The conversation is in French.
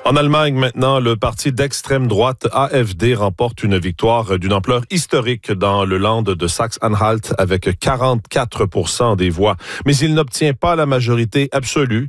En Allemagne, maintenant, le parti d'extrême droite AfD remporte une victoire d'une ampleur historique dans le Land de Saxe-Anhalt avec 44% des voix. Mais il n'obtient pas la majorité absolue